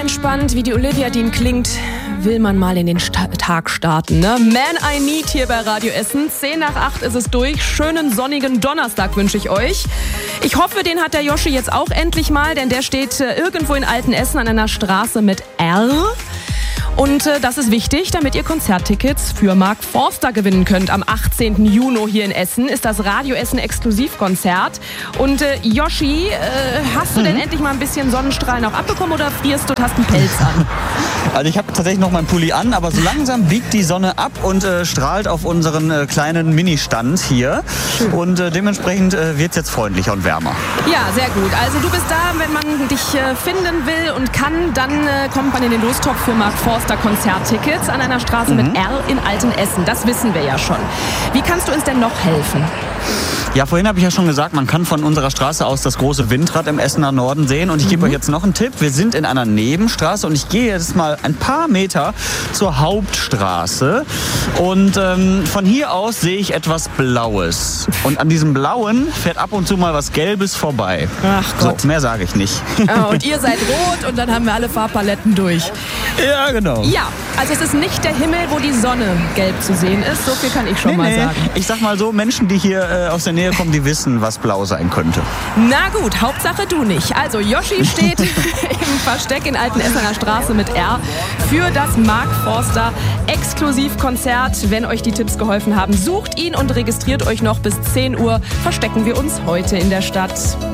entspannt, wie die Olivia Dean klingt, will man mal in den Tag starten, ne? Man I Need hier bei Radio Essen. 7:50 ist es durch. Schönen sonnigen Donnerstag wünsche ich euch. Ich hoffe, den hat der Joschi jetzt auch endlich mal, denn der steht irgendwo in Altenessen an einer Straße mit R. Und das ist wichtig, damit ihr Konzerttickets für Mark Forster gewinnen könnt. Am 18. Juni hier in Essen ist das Radio Essen Exklusivkonzert. Und Joschi, hast du denn endlich mal ein bisschen Sonnenstrahlen auch abbekommen oder frierst du und hast einen Pelz an? Also ich habe tatsächlich noch meinen Pulli an, aber so langsam biegt die Sonne ab und strahlt auf unseren kleinen Ministand hier. Und dementsprechend wird es jetzt freundlicher und wärmer. Ja, sehr gut. Also du bist da, wenn man dich finden will und kann, dann kommt man in den Lostopf für Mark Forster Konzerttickets an einer Straße mit R in Altenessen. Das wissen wir ja schon. Wie kannst du uns denn noch helfen? Ja, vorhin habe ich ja schon gesagt, man kann von unserer Straße aus das große Windrad im Essener Norden sehen. Und ich gebe euch jetzt noch einen Tipp. Wir sind in einer Nebenstraße und ich gehe jetzt mal ein paar Meter zur Hauptstraße. Und von hier aus sehe ich etwas Blaues. Und an diesem Blauen fährt ab und zu mal was Gelbes vorbei. Ach Gott. So, mehr sage ich nicht. Oh, und ihr seid rot und dann haben wir alle Farbpaletten durch. Ja, genau. Ja, also es ist nicht der Himmel, wo die Sonne gelb zu sehen ist. So viel kann ich schon mal sagen. Ich sag mal so, Menschen, die hier aus der Nähe kommen, die wissen, was blau sein könnte. Na gut, Hauptsache du nicht. Also Joschi steht im Versteck in Altenessener Straße mit R für das Mark Forster Exklusivkonzert. Wenn euch die Tipps geholfen haben, sucht ihn und registriert euch noch. Bis 10 Uhr verstecken wir uns heute in der Stadt.